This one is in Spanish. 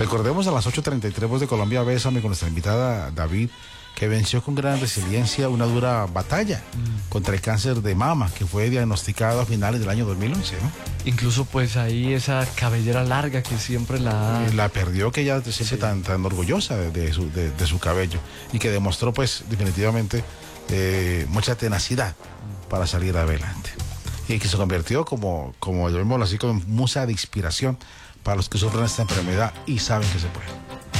Recordemos a las 8:33 Voz de Colombia, Bésame, con nuestra invitada David, que venció con gran resiliencia una dura batalla contra el cáncer de mama, que fue diagnosticado a finales del año 2011, ¿no? Incluso pues ahí esa cabellera larga que siempre La perdió, que ella siempre tan orgullosa de su cabello, y que demostró pues definitivamente mucha tenacidad para salir adelante. Y que se convirtió como llamémoslo así, como musa de inspiración para los que sufren esta enfermedad y saben que se puede.